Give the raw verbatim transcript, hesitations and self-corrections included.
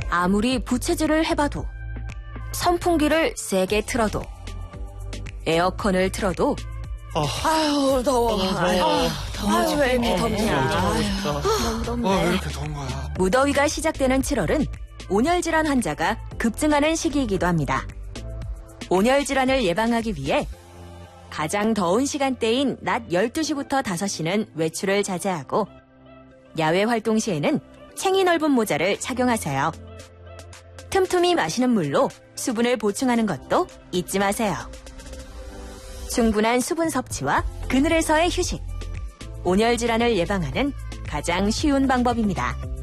아무리 부채질을 해봐도, 선풍기를 세게 틀어도, 에어컨을 틀어도 아유, 더워. 아유, 아유, 왜 이렇게 덥냐. 너무 덥네. 어, 왜 이렇게 더운 거야? 무더위가 시작되는 칠월은 온열질환 환자가 급증하는 시기이기도 합니다. 온열질환을 예방하기 위해 가장 더운 시간대인 낮 열두 시부터 다섯 시는 외출을 자제하고 야외 활동 시에는 챙이 넓은 모자를 착용하세요. 틈틈이 마시는 물로 수분을 보충하는 것도 잊지 마세요. 충분한 수분 섭취와 그늘에서의 휴식. 온열질환을 예방하는 가장 쉬운 방법입니다.